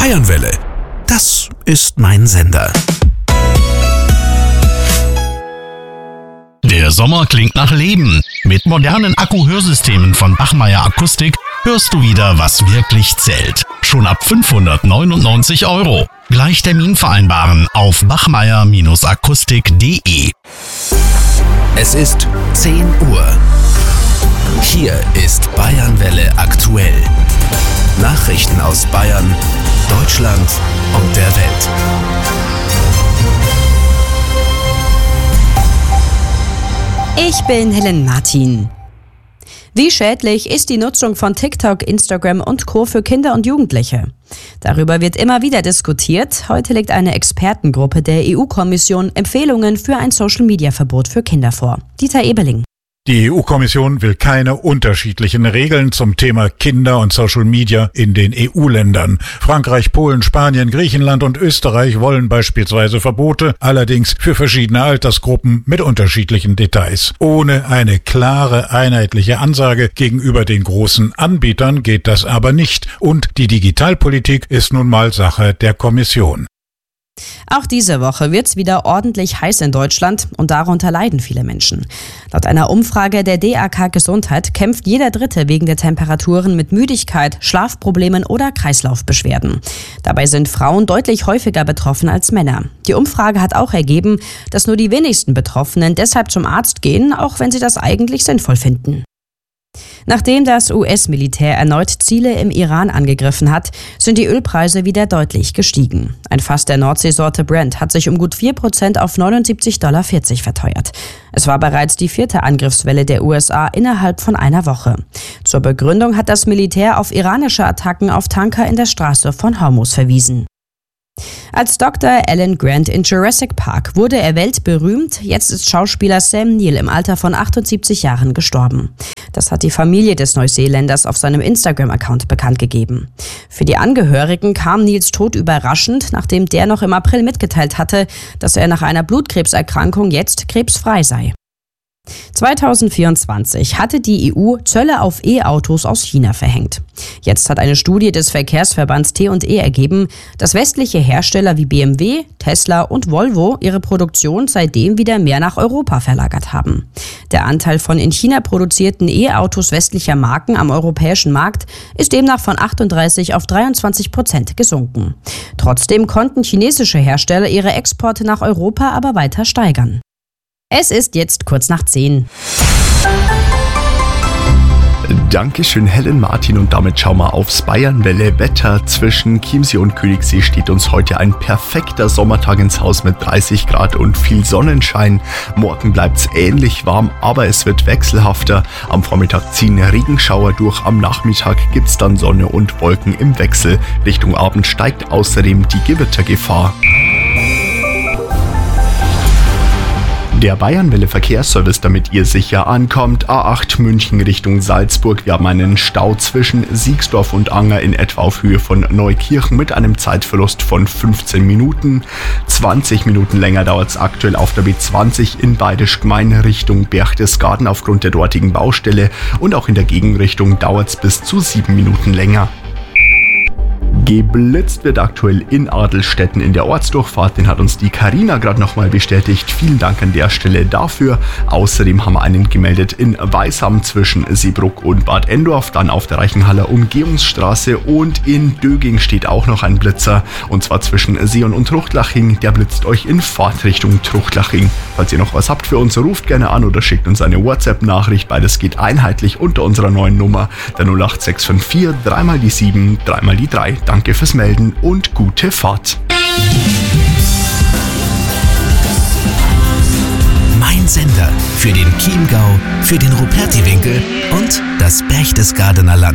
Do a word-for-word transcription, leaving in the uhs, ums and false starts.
Bayernwelle, das ist mein Sender. Der Sommer klingt nach Leben. Mit modernen Akku-Hörsystemen von Bachmeier Akustik hörst du wieder, was wirklich zählt. Schon ab fünfhundertneunundneunzig Euro. Gleich Termin vereinbaren auf bachmeier akustik punkt de. Es ist zehn Uhr. Hier ist Bayernwelle aktuell. Nachrichten aus Bayern, Deutschland und der Welt. Ich bin Helen Martin. Wie schädlich ist die Nutzung von TikTok, Instagram und Co. für Kinder und Jugendliche? Darüber wird immer wieder diskutiert. Heute legt eine Expertengruppe der E U-Kommission Empfehlungen für ein Social-Media-Verbot für Kinder vor. Dieter Eberling. Die E U-Kommission will keine unterschiedlichen Regeln zum Thema Kinder und Social Media in den E U-Ländern. Frankreich, Polen, Spanien, Griechenland und Österreich wollen beispielsweise Verbote, allerdings für verschiedene Altersgruppen mit unterschiedlichen Details. Ohne eine klare, einheitliche Ansage gegenüber den großen Anbietern geht das aber nicht. Und die Digitalpolitik ist nun mal Sache der Kommission. Auch diese Woche wird's wieder ordentlich heiß in Deutschland und darunter leiden viele Menschen. Laut einer Umfrage der D A K Gesundheit kämpft jeder Dritte wegen der Temperaturen mit Müdigkeit, Schlafproblemen oder Kreislaufbeschwerden. Dabei sind Frauen deutlich häufiger betroffen als Männer. Die Umfrage hat auch ergeben, dass nur die wenigsten Betroffenen deshalb zum Arzt gehen, auch wenn sie das eigentlich sinnvoll finden. Nachdem das U S-Militär erneut Ziele im Iran angegriffen hat, sind die Ölpreise wieder deutlich gestiegen. Ein Fass der Nordseesorte Brent hat sich um gut vier Prozent auf neunundsiebzig Komma vierzig Dollar verteuert. Es war bereits die vierte Angriffswelle der U S A innerhalb von einer Woche. Zur Begründung hat das Militär auf iranische Attacken auf Tanker in der Straße von Hormuz verwiesen. Als Doktor Alan Grant in Jurassic Park wurde er weltberühmt. Jetzt ist Schauspieler Sam Neill im Alter von achtundsiebzig Jahren gestorben. Das hat die Familie des Neuseeländers auf seinem Instagram-Account bekannt gegeben. Für die Angehörigen kam Neils Tod überraschend, nachdem der noch im April mitgeteilt hatte, dass er nach einer Blutkrebserkrankung jetzt krebsfrei sei. zweitausendvierundzwanzig hatte die E U Zölle auf E-Autos aus China verhängt. Jetzt hat eine Studie des Verkehrsverbands T und E ergeben, dass westliche Hersteller wie B M W, Tesla und Volvo ihre Produktion seitdem wieder mehr nach Europa verlagert haben. Der Anteil von in China produzierten E-Autos westlicher Marken am europäischen Markt ist demnach von achtunddreißig auf dreiundzwanzig Prozent gesunken. Trotzdem konnten chinesische Hersteller ihre Exporte nach Europa aber weiter steigern. Es ist jetzt kurz nach zehn. Dankeschön, Helen Martin, und damit schauen wir aufs Bayernwelle Wetter. Zwischen Chiemsee und Königssee steht uns heute ein perfekter Sommertag ins Haus mit dreißig Grad und viel Sonnenschein. Morgen bleibt's ähnlich warm, aber es wird wechselhafter. Am Vormittag ziehen Regenschauer durch, am Nachmittag gibt's dann Sonne und Wolken im Wechsel. Richtung Abend steigt außerdem die Gewittergefahr. Der Bayernwelle Verkehrsservice, damit ihr sicher ankommt. A acht München Richtung Salzburg. Wir haben einen Stau zwischen Siegsdorf und Anger in etwa auf Höhe von Neukirchen mit einem Zeitverlust von fünfzehn Minuten. zwanzig Minuten länger dauert es aktuell auf der B zwanzig in Baydischgmein Richtung Berchtesgaden aufgrund der dortigen Baustelle. Und auch in der Gegenrichtung dauert es bis zu sieben Minuten länger. Geblitzt wird aktuell in Adelstetten in der Ortsdurchfahrt. Den hat uns die Carina gerade nochmal bestätigt. Vielen Dank an der Stelle dafür. Außerdem haben wir einen gemeldet in Weisham zwischen Seebruck und Bad Endorf. Dann auf der Reichenhaller Umgehungsstraße. Und in Döging steht auch noch ein Blitzer. Und zwar zwischen Seeon und Truchtlaching. Der blitzt euch in Fahrtrichtung Truchtlaching. Falls ihr noch was habt für uns, ruft gerne an oder schickt uns eine WhatsApp-Nachricht. Beides geht einheitlich unter unserer neuen Nummer. Der null acht sechs fünf vier, dreimal die sieben, dreimal die drei. Danke fürs Melden und gute Fahrt. Mein Sender für den Chiemgau, für den Rupertiwinkel und das Berchtesgadener Land.